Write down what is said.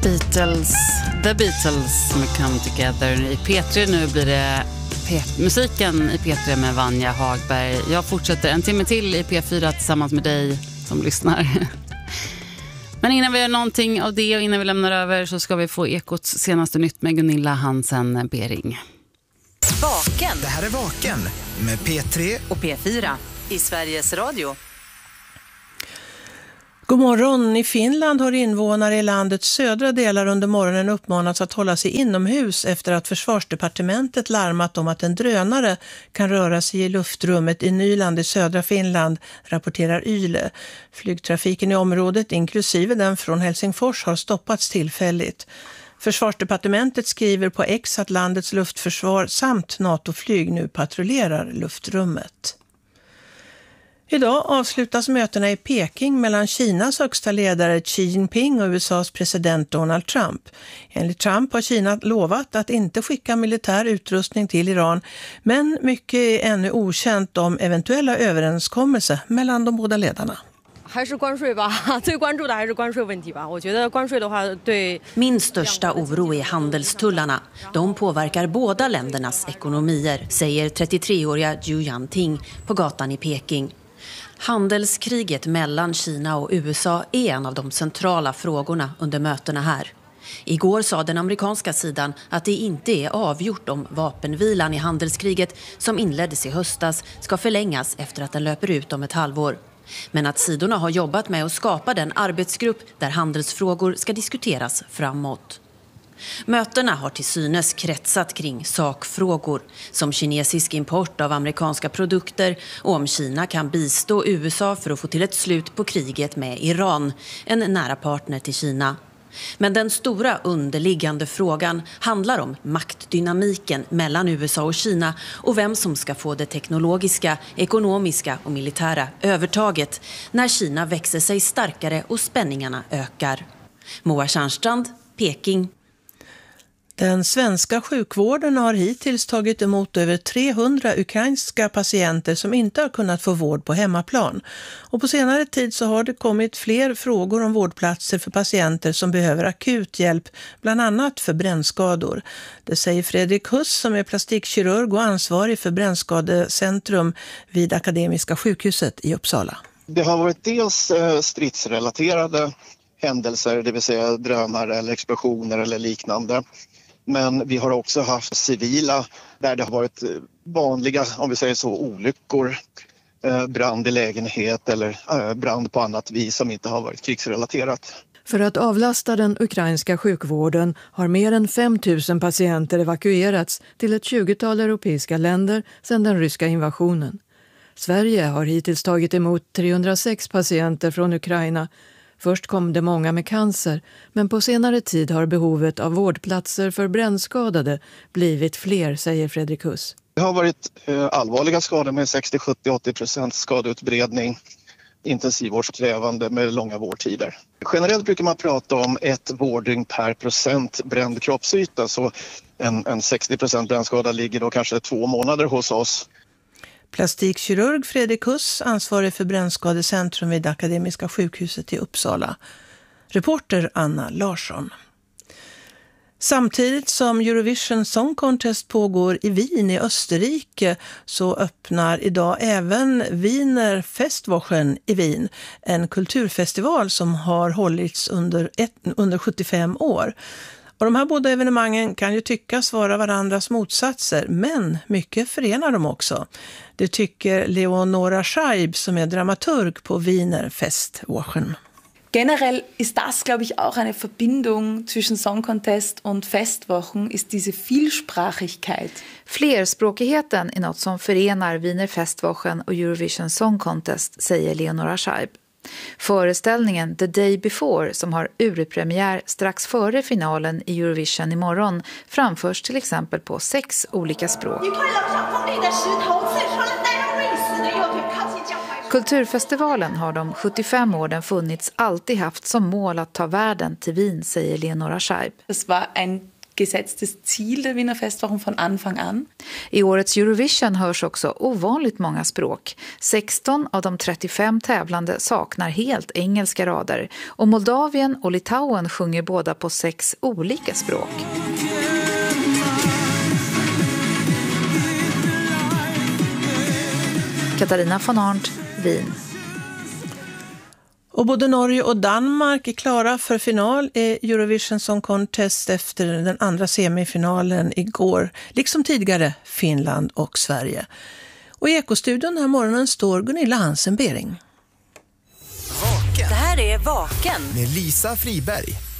The Beatles med Come Together i P3. Nu blir det musiken i P3 med Vanja Hagberg. Jag fortsätter en timme till i P4 tillsammans med dig som lyssnar. Men innan vi gör någonting av det och innan vi lämnar över så ska vi få Ekots senaste nytt med Gunilla Hansen Bering. Vaken. Det här är Vaken med P3 och P4 i Sveriges Radio. God morgon. I Finland har invånare i landets södra delar under morgonen uppmanats att hålla sig inomhus efter att försvarsdepartementet larmat om att en drönare kan röra sig i luftrummet i Nyland i södra Finland, rapporterar Yle. Flygtrafiken i området, inklusive den från Helsingfors, har stoppats tillfälligt. Försvarsdepartementet skriver på X att landets luftförsvar samt NATO-flyg nu patrullerar luftrummet. Idag avslutas mötena i Peking mellan Kinas högsta ledare Xi Jinping och USAs president Donald Trump. Enligt Trump har Kina lovat att inte skicka militär utrustning till Iran, men mycket är ännu okänt om eventuella överenskommelser mellan de båda ledarna. Min största oro är handelstullarna. De påverkar båda ländernas ekonomier, säger 33-åriga Zhu Yanting på gatan i Peking. Handelskriget mellan Kina och USA är en av de centrala frågorna under mötena här. Igår sa den amerikanska sidan att det inte är avgjort om vapenvilan i handelskriget som inleddes i höstas ska förlängas efter att den löper ut om ett halvår. Men att sidorna har jobbat med att skapa den arbetsgrupp där handelsfrågor ska diskuteras framåt. Mötena har till synes kretsat kring sakfrågor som kinesisk import av amerikanska produkter och om Kina kan bistå USA för att få till ett slut på kriget med Iran, en nära partner till Kina. Men den stora underliggande frågan handlar om maktdynamiken mellan USA och Kina och vem som ska få det teknologiska, ekonomiska och militära övertaget när Kina växer sig starkare och spänningarna ökar. Moa Tjärnstrand, Peking. Den svenska sjukvården har hittills tagit emot över 300 ukrainska patienter som inte har kunnat få vård på hemmaplan. Och på senare tid så har det kommit fler frågor om vårdplatser för patienter som behöver akut hjälp, bland annat för brännskador. Det säger Fredrik Huss som är plastikkirurg och ansvarig för brännskadecentrum vid Akademiska sjukhuset i Uppsala. Det har varit dels stridsrelaterade händelser, det vill säga drönare eller explosioner eller liknande. Men vi har också haft civila där det har varit vanliga, om vi säger så, olyckor, brand i lägenhet eller brand på annat vis som inte har varit krigsrelaterat. För att avlasta den ukrainska sjukvården har mer än 5 000 patienter evakuerats till ett 20-tal europeiska länder sedan den ryska invasionen. Sverige har hittills tagit emot 306 patienter från Ukraina. Först kom det många med cancer, men på senare tid har behovet av vårdplatser för brännskadade blivit fler, säger Fredrik Huss. Det har varit allvarliga skador med 60-70-80% skadeutbredning, intensivvårdskrävande med långa vårdtider. Generellt brukar man prata om ett vårddygn per procent bränd kroppsyta, så en 60% brännskada ligger då kanske 2 månader hos oss. Plastikkirurg Fredrik Huss, ansvarig för brännskadecentrum vid Akademiska sjukhuset i Uppsala. Reporter Anna Larsson. Samtidigt som Eurovision Song Contest pågår i Wien i Österrike så öppnar idag även Wiener Festwochen i Wien, en kulturfestival som har hållits under 75 år. Och de här båda evenemangen kan ju tyckas vara varandras motsatser, men mycket förenar dem också. Det tycker Leonora Scheib som är dramaturg på Wiener Festwochen. Generell ist das, glaube ich, auch eine Verbindung zwischen Song Contest und Festwochen, ist diese Vielsprachigkeit. Flerspråkigheten är något som förenar Wiener Festwochen och Eurovision Song Contest, säger Leonora Scheib. Föreställningen The Day Before, som har urpremiär strax före finalen i Eurovision imorgon, framförs till exempel på 6 olika språk. Kulturfestivalen har de 75 åren funnits alltid haft som mål att ta världen till Wien, säger Leonora Scheib. Det var en gesetztes Ziel der Wiener Festwochen von Anfang an. I årets Eurovision hörs också ovanligt många språk. 16 av de 35 tävlande saknar helt engelska rader. Och Moldavien och Litauen sjunger båda på 6 olika språk. Katarina von Arndt, Wien. Och både Norge och Danmark är klara för final i Eurovision Song Contest efter den andra semifinalen igår. Liksom tidigare Finland och Sverige. Och i Ekostudion den här morgonen står Gunilla Hansen-Bering. Det här är Vaken med Lisa Friberg.